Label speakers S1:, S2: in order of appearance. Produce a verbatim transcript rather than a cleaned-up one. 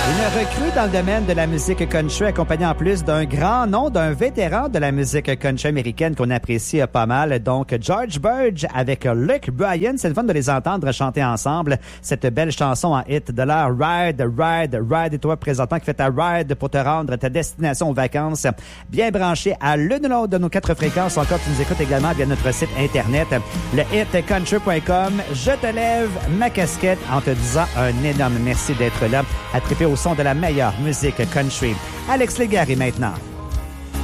S1: Une recrue dans le domaine de la musique country, accompagnée en plus d'un grand nom, d'un vétéran de la musique country américaine qu'on apprécie pas mal. Donc, George Burge avec Luke Bryan. C'est le fun de les entendre chanter ensemble cette belle chanson en hit de leur Ride, Ride, Ride. Et toi, présentement, qui fait ta ride pour te rendre à ta destination aux vacances, bien branché à l'une ou l'autre de nos quatre fréquences. Encore, tu nous écoutes également via notre site Internet, le hit country point com. Je te lève ma casquette en te disant un énorme merci d'être là, à triper au son de la meilleure musique country. Alex Légaré maintenant.